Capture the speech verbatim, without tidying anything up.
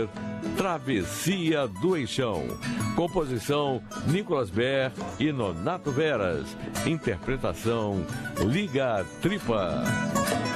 Travessia do Eixão. Composição Nicolas Ber e Nonato Veras. Interpretação Liga Tripa.